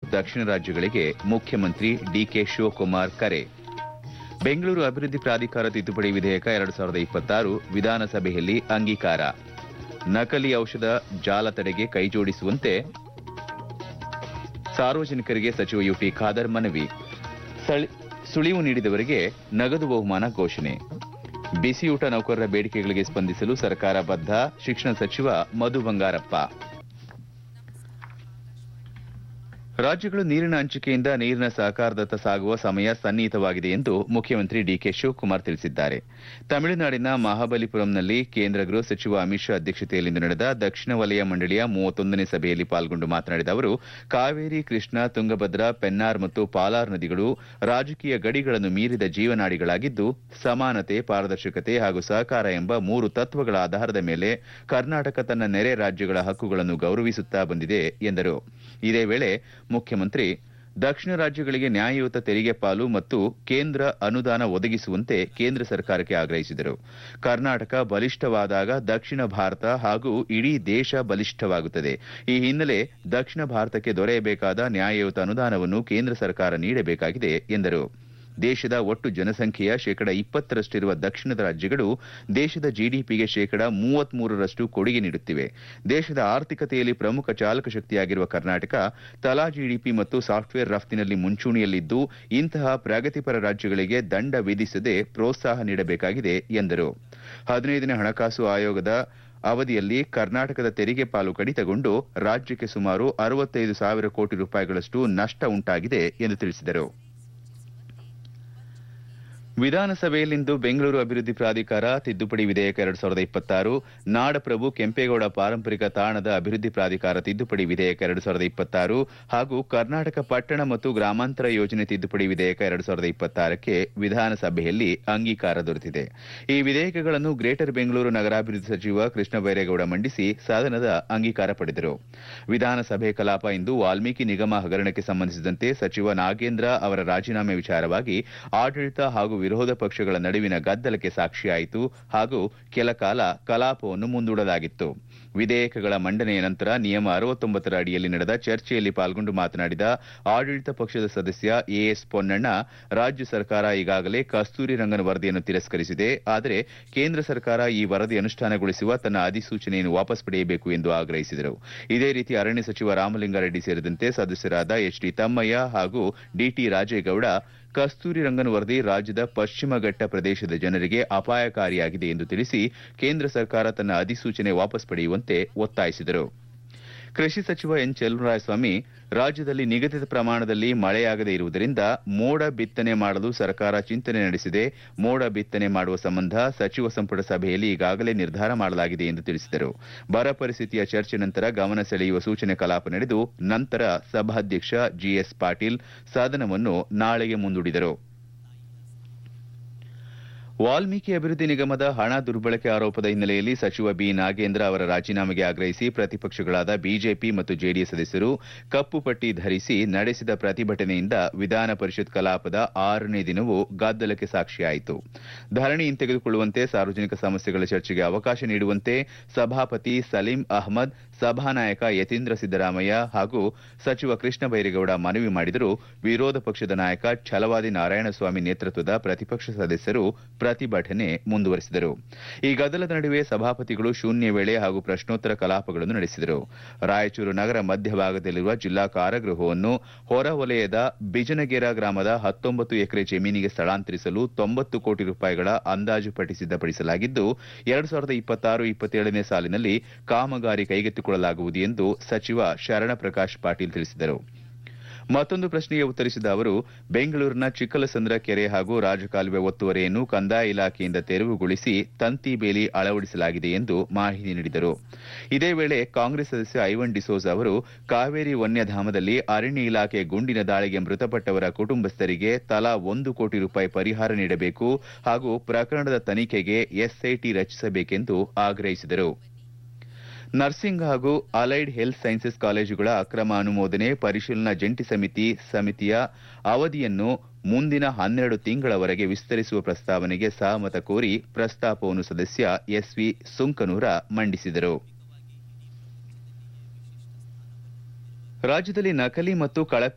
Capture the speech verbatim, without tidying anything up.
ದಕ್ಷಿಣ ರಾಜ್ಯಗಳಿಗೆ ಮುಖ್ಯಮಂತ್ರಿ ಡಿಕೆ ಶಿವಕುಮಾರ್ ಕರೆ. ಬೆಂಗಳೂರು ಅಭಿವೃದ್ಧಿ ಪ್ರಾಧಿಕಾರ ತಿದ್ದುಪಡಿ ವಿಧೇಯಕ ಎರಡು ಸಾವಿರದ ಇಪ್ಪತ್ತಾರು ವಿಧಾನಸಭೆಯಲ್ಲಿ ಅಂಗೀಕಾರ. ನಕಲಿ ಔಷಧ ಜಾಲ ತಡೆಗೆ ಕೈಜೋಡಿಸುವಂತೆ ಸಾರ್ವಜನಿಕರಿಗೆ ಸಚಿವ ಯುಟಿ ಖಾದರ್ ಮನವಿ. ಸುಳಿವು ನೀಡಿದವರಿಗೆ ನಗದು ಬಹುಮಾನ ಘೋಷಣೆ. ಬಿಸಿಯೂಟ ನೌಕರರ ಬೇಡಿಕೆಗಳಿಗೆ ಸ್ಪಂದಿಸಲು ಸರ್ಕಾರ ಬದ್ಧ. ಶಿಕ್ಷಣ ಸಚಿವ ಮಧು ಬಂಗಾರಪ್ಪ. ರಾಜ್ಯಗಳು ನೀರಿನ ಹಂಚಿಕೆಯಿಂದ ನೀರಿನ ಸಹಕಾರದತ್ತ ಸಾಗುವ ಸಮಯ ಸನ್ನಿಹಿತವಾಗಿದೆ ಎಂದು ಮುಖ್ಯಮಂತ್ರಿ ಡಿಕೆ ಶಿವಕುಮಾರ್ ತಿಳಿಸಿದ್ದಾರೆ. ತಮಿಳುನಾಡಿನ ಮಹಾಬಲಿಪುರಂನಲ್ಲಿ ಕೇಂದ್ರ ಗೃಹ ಸಚಿವ ಅಮಿತ್ ಶಾ ಅಧ್ಯಕ್ಷತೆಯಲ್ಲಿಂದು ನಡೆದ ದಕ್ಷಿಣ ವಲಯ ಮಂಡಳಿಯ ಮೂವತ್ತೊಂದನೇ ಸಭೆಯಲ್ಲಿ ಪಾಲ್ಗೊಂಡು ಮಾತನಾಡಿದ ಅವರು, ಕಾವೇರಿ, ಕೃಷ್ಣಾ, ತುಂಗಭದ್ರಾ, ಪೆನ್ನಾರ್ ಮತ್ತು ಪಾಲಾರ್ ನದಿಗಳು ರಾಜಕೀಯ ಗಡಿಗಳನ್ನು ಮೀರಿದ ಜೀವನಾಡಿಗಳಾಗಿದ್ದು, ಸಮಾನತೆ, ಪಾರದರ್ಶಕತೆ ಹಾಗೂ ಸಹಕಾರ ಎಂಬ ಮೂರು ತತ್ವಗಳ ಆಧಾರದ ಮೇಲೆ ಕರ್ನಾಟಕ ತನ್ನ ನೆರೆ ರಾಜ್ಯಗಳ ಹಕ್ಕುಗಳನ್ನು ಗೌರವಿಸುತ್ತಾ ಬಂದಿದೆ ಎಂದರು. ಇದೇ ವೇಳೆ ಮುಖ್ಯಮಂತ್ರಿ ದಕ್ಷಿಣ ರಾಜ್ಯಗಳಿಗೆ ನ್ಯಾಯಯುತ ತೆರಿಗೆ ಪಾಲು ಮತ್ತು ಕೇಂದ್ರ ಅನುದಾನ ಒದಗಿಸುವಂತೆ ಕೇಂದ್ರ ಸರ್ಕಾರಕ್ಕೆ ಆಗ್ರಹಿಸಿದರು. ಕರ್ನಾಟಕ ಬಲಿಷ್ಠವಾದಾಗ ದಕ್ಷಿಣ ಭಾರತ ಹಾಗೂ ಇಡೀ ದೇಶ ಬಲಿಷ್ಠವಾಗುತ್ತದೆ. ಈ ಹಿನ್ನೆಲೆ ದಕ್ಷಿಣ ಭಾರತಕ್ಕೆ ದೊರೆಯಬೇಕಾದ ನ್ಯಾಯಯುತ ಅನುದಾನವನ್ನು ಕೇಂದ್ರ ಸರ್ಕಾರ ನೀಡಬೇಕಾಗಿದೆ ಎಂದರು. ದೇಶದ ಒಟ್ಟು ಜನಸಂಖ್ಯೆಯ ಶೇಕಡ ಇಪ್ಪತ್ತರಷ್ಟಿರುವ ದಕ್ಷಿಣದ ರಾಜ್ಯಗಳು ದೇಶದ ಜಿಡಿಪಿಗೆ ಶೇಕಡ ಮೂವತ್ಮೂರರಷ್ಟು ಕೊಡುಗೆ ನೀಡುತ್ತಿವೆ. ದೇಶದ ಆರ್ಥಿಕತೆಯಲ್ಲಿ ಪ್ರಮುಖ ಚಾಲಕ ಶಕ್ತಿಯಾಗಿರುವ ಕರ್ನಾಟಕ ತಲಾ ಜಿಡಿಪಿ ಮತ್ತು ಸಾಫ್ಟ್ವೇರ್ ರಫ್ತಿನಲ್ಲಿ ಮುಂಚೂಣಿಯಲ್ಲಿದ್ದು, ಇಂತಹ ಪ್ರಗತಿಪರ ರಾಜ್ಯಗಳಿಗೆ ದಂಡ ವಿಧಿಸದೆ ಪ್ರೋತ್ಸಾಹ ನೀಡಬೇಕಾಗಿದೆ ಎಂದರು. ಹದಿನೈದನೇ ಹಣಕಾಸು ಆಯೋಗದ ಅವಧಿಯಲ್ಲಿ ಕರ್ನಾಟಕದ ತೆರಿಗೆ ಪಾಲು ಕಡಿತಗೊಂಡು ರಾಜ್ಯಕ್ಕೆ ಸುಮಾರು ಅರವತ್ತೈದು ಸಾವಿರ ಕೋಟಿ ರೂಪಾಯಿಗಳಷ್ಟು ನಷ್ಟ ಉಂಟಾಗಿದೆ ಎಂದು ತಿಳಿಸಿದರು. ವಿಧಾನಸಭೆಯಲ್ಲಿಂದು ಬೆಂಗಳೂರು ಅಭಿವೃದ್ಧಿ ಪ್ರಾಧಿಕಾರ ತಿದ್ದುಪಡಿ ವಿಧೇಯಕ ಎರಡು ಸಾವಿರದ ಇಪ್ಪತ್ತಾರು, ನಾಡಪ್ರಭು ಕೆಂಪೇಗೌಡ ಪಾರಂಪರಿಕ ತಾಣದ ಅಭಿವೃದ್ಧಿ ಪ್ರಾಧಿಕಾರ ತಿದ್ದುಪಡಿ ವಿಧೇಯಕ ಎರಡು ಸಾವಿರದ ಇಪ್ಪತ್ತಾರು ಹಾಗೂ ಕರ್ನಾಟಕ ಪಟ್ಟಣ ಮತ್ತು ಗ್ರಾಮಾಂತರ ಯೋಜನೆ ತಿದ್ದುಪಡಿ ವಿಧೇಯಕ ಎರಡು ಸಾವಿರದ ಇಪ್ಪತ್ತಾರಕ್ಕೆ ವಿಧಾನಸಭೆಯಲ್ಲಿ ಅಂಗೀಕಾರ ದೊರೆತಿದೆ. ಈ ವಿಧೇಯಕಗಳನ್ನು ಗ್ರೇಟರ್ ಬೆಂಗಳೂರು ನಗರಾಭಿವೃದ್ಧಿ ಸಚಿವ ಕೃಷ್ಣ ಬೈರೇಗೌಡ ಮಂಡಿಸಿ ಸದನದ ಅಂಗೀಕಾರ ಪಡೆದರು. ವಿಧಾನಸಭೆ ಕಲಾಪ ಇಂದು ವಾಲ್ಮೀಕಿ ನಿಗಮ ಹಗರಣಕ್ಕೆ ಸಂಬಂಧಿಸಿದಂತೆ ಸಚಿವ ನಾಗೇಂದ್ರ ಅವರ ರಾಜೀನಾಮೆ ವಿಚಾರವಾಗಿ ಆಡಳಿತ ಹಾಗೂ ವಿರೋಧ ಪಕ್ಷಗಳ ನಡುವಿನ ಗದ್ದಲಕ್ಕೆ ಸಾಕ್ಷಿಯಾಯಿತು ಹಾಗೂ ಕೆಲ ಕಾಲ ಕಲಾಪವನ್ನು ಮುಂದೂಡಲಾಗಿತ್ತು. ವಿಧೇಯಕಗಳ ಮಂಡನೆಯ ನಂತರ ನಿಯಮ ಅರವತ್ತೊಂಬತ್ತರ ಅಡಿಯಲ್ಲಿ ನಡೆದ ಚರ್ಚೆಯಲ್ಲಿ ಪಾಲ್ಗೊಂಡು ಮಾತನಾಡಿದ ಆಡಳಿತ ಪಕ್ಷದ ಸದಸ್ಯ ಎಎಸ್ ಪೊನ್ನಣ್ಣ, ರಾಜ್ಯ ಸರ್ಕಾರ ಈಗಾಗಲೇ ಕಸ್ತೂರಿ ರಂಗನ್ ವರದಿಯನ್ನು ತಿರಸ್ಕರಿಸಿದೆ. ಆದರೆ ಕೇಂದ್ರ ಸರ್ಕಾರ ಈ ವರದಿ ಅನುಷ್ಠಾನಗೊಳಿಸುವ ತನ್ನ ಅಧಿಸೂಚನೆಯನ್ನು ವಾಪಸ್ ಪಡೆಯಬೇಕು ಎಂದು ಆಗ್ರಹಿಸಿದರು. ಇದೇ ರೀತಿ ಅರಣ್ಯ ಸಚಿವ ರಾಮಲಿಂಗಾರೆಡ್ಡಿ ಸೇರಿದಂತೆ ಸದಸ್ಯರಾದ ಎಚ್ ಡಿ ತಮ್ಮಯ್ಯ ಹಾಗೂ ಡಿಟಿ ರಾಜೇಗೌಡ, ಕಸ್ತೂರಿ ರಂಗನ್ ವರದಿ ರಾಜ್ಯದ ಪಶ್ಚಿಮ ಘಟ್ಟ ಪ್ರದೇಶದ ಜನರಿಗೆ ಅಪಾಯಕಾರಿಯಾಗಿದೆ ಎಂದು ತಿಳಿಸಿ ಕೇಂದ್ರ ಸರ್ಕಾರ ತನ್ನ ಅಧಿಸೂಚನೆ ವಾಪಸ್ ಪಡೆಯುವಂತೆ ಒತ್ತಾಯಿಸಿದರು. ಕೃಷಿ ಸಚಿವ ಎನ್ ಚೆಲುವರಾಯಸ್ವಾಮಿ, ರಾಜ್ಯದಲ್ಲಿ ನಿಗದಿತ ಪ್ರಮಾಣದಲ್ಲಿ ಮಳೆಯಾಗದೇ ಇರುವುದರಿಂದ ಮೋಡ ಬಿತ್ತನೆ ಮಾಡಲು ಸರ್ಕಾರ ಚಿಂತನೆ ನಡೆಸಿದೆ. ಮೋಡ ಬಿತ್ತನೆ ಮಾಡುವ ಸಂಬಂಧ ಸಚಿವ ಸಂಪುಟ ಸಭೆಯಲ್ಲಿ ಈಗಾಗಲೇ ನಿರ್ಧಾರ ಮಾಡಲಾಗಿದೆ ಎಂದು ತಿಳಿಸಿದರು. ಬರ ಪರಿಸ್ಥಿತಿಯ ಚರ್ಚೆ ನಂತರ ಗಮನ ಸೆಳೆಯುವ ಸೂಚನೆ ಕಲಾಪ ನಡೆದು ನಂತರ ಸಭಾಧ್ಯಕ್ಷ ಜಿಎಸ್ ಪಾಟೀಲ್ ಸದನವನ್ನು ನಾಳೆಗೆ ಮುಂದೂಡಿದರು. ವಾಲ್ಮೀಕಿ ಅಭಿವೃದ್ಧಿ ನಿಗಮದ ಹಣ ದುರ್ಬಳಕೆ ಆರೋಪದ ಹಿನ್ನೆಲೆಯಲ್ಲಿ ಸಚಿವ ಬಿ ನಾಗೇಂದ್ರ ಅವರ ರಾಜೀನಾಮೆಗೆ ಆಗ್ರಹಿಸಿ ಪ್ರತಿಪಕ್ಷಗಳಾದ ಬಿಜೆಪಿ ಮತ್ತು ಜೆಡಿಎಸ್ ಸದಸ್ಯರು ಕಪ್ಪು ಪಟ್ಟಿ ಧರಿಸಿ ನಡೆಸಿದ ಪ್ರತಿಭಟನೆಯಿಂದ ವಿಧಾನ ಪರಿಷತ್ ಕಲಾಪದ ಆರನೇ ದಿನವೂ ಗದ್ದಲಕ್ಕೆ ಸಾಕ್ಷಿಯಾಯಿತು. ಧರಣಿ ಹಿಂತೆಗೆದುಕೊಳ್ಳುವಂತೆ, ಸಾರ್ವಜನಿಕ ಸಮಸ್ಯೆಗಳ ಚರ್ಚೆಗೆ ಅವಕಾಶ ನೀಡುವಂತೆ ಸಭಾಪತಿ ಸಲೀಂ ಅಹ್ಮದ್, ಸಭಾನಾಯಕ ಯತೀಂದ್ರ ಸಿದ್ದರಾಮಯ್ಯ ಹಾಗೂ ಸಚಿವ ಕೃಷ್ಣ ಬೈರೇಗೌಡ ಮನವಿ ಮಾಡಿದರೂ ವಿರೋಧ ಪಕ್ಷದ ನಾಯಕ ಛಲವಾದಿ ನಾರಾಯಣಸ್ವಾಮಿ ನೇತೃತ್ವದ ಪ್ರತಿಪಕ್ಷ ಸದಸ್ಯರು ಪ್ರತಿಭಟನೆ ಮುಂದುವರೆಸಿದರು. ಈ ಗದ್ದಲದ ನಡುವೆ ಸಭಾಪತಿಗಳು ಶೂನ್ಯ ವೇಳೆ ಹಾಗೂ ಪ್ರಶ್ನೋತ್ತರ ಕಲಾಪಗಳನ್ನು ನಡೆಸಿದರು. ರಾಯಚೂರು ನಗರ ಮಧ್ಯಭಾಗದಲ್ಲಿರುವ ಜಿಲ್ಲಾ ಕಾರಾಗೃಹವನ್ನು ಹೊರವಲಯದ ಬಿಜನಗೇರಾ ಗ್ರಾಮದ ಹತ್ತೊಂಬತ್ತು ಎಕರೆ ಜಮೀನಿಗೆ ಸ್ಥಳಾಂತರಿಸಲು ತೊಂಬತ್ತು ಕೋಟಿ ರೂಪಾಯಿಗಳ ಅಂದಾಜು ಪಟ್ಟಿ ಸಿದ್ದಪಡಿಸಲಾಗಿದ್ದು, ಎರಡು ಸಾವಿರದ ಇಪ್ಪತ್ತಾರು ಇಪ್ಪತ್ತೇಳನೇ ಸಾಲಿನಲ್ಲಿ ಕಾಮಗಾರಿ ಕೈಗೆತ್ತಿಕೊಳ್ಳಲಾಗುವುದು ಎಂದು ಸಚಿವ ಶರಣಪ್ರಕಾಶ್ ಪಾಟೀಲ್ ತಿಳಿಸಿದರು. ಮತ್ತೊಂದು ಪ್ರಶ್ನೆಗೆ ಉತ್ತರಿಸಿದ ಅವರು, ಬೆಂಗಳೂರಿನ ಚಿಕ್ಕಲಸಂದ್ರ ಕೆರೆ ಹಾಗೂ ರಾಜಕಾಲುವೆ ಒತ್ತುವರಿಯನ್ನು ಕಂದಾಯ ಇಲಾಖೆಯಿಂದ ತೆರವುಗೊಳಿಸಿ ತಂತಿ ಬೇಲಿ ಅಳವಡಿಸಲಾಗಿದೆ ಎಂದು ಮಾಹಿತಿ ನೀಡಿದರು. ಇದೇ ವೇಳೆ ಕಾಂಗ್ರೆಸ್ ಸದಸ್ಯ ಐವನ್ ಡಿಸೋಜ ಅವರು ಕಾವೇರಿ ವನ್ಯಧಾಮದಲ್ಲಿ ಅರಣ್ಯ ಇಲಾಖೆ ಗುಂಡಿನ ದಾಳಿಗೆ ಮೃತಪಟ್ಟವರ ಕುಟುಂಬಸ್ಥರಿಗೆ ತಲಾ ಒಂದು ಕೋಟಿ ರೂಪಾಯಿ ಪರಿಹಾರ ನೀಡಬೇಕು ಹಾಗೂ ಪ್ರಕರಣದ ತನಿಖೆಗೆ ಎಸ್ಐಟಿ ರಚಿಸಬೇಕೆಂದು ಆಗ್ರಹಿಸಿದರು. ನರ್ಸಿಂಗ್ ಹಾಗೂ ಅಲೈಡ್ ಹೆಲ್ತ್ ಸೈನ್ಸಸ್ ಕಾಲೇಜುಗಳ ಅಕ್ರಮ ಅನುಮೋದನೆ ಪರಿಶೀಲನಾ ಜಂಟಿ ಸಮಿತಿ ಸಮಿತಿಯ ಅವಧಿಯನ್ನು ಮುಂದಿನ ಹನ್ನೆರಡು ತಿಂಗಳವರೆಗೆ ವಿಸ್ತರಿಸುವ ಪ್ರಸ್ತಾವನೆಗೆ ಸಹಮತ ಕೋರಿ ಪ್ರಸ್ತಾಪವನ್ನು ಸದಸ್ಯ ಎಸ್ವಿ ಸುಂಕನೂರ ಮಂಡಿಸಿದರು. ರಾಜ್ಯದಲ್ಲಿ ನಕಲಿ ಮತ್ತು ಕಳಪೆ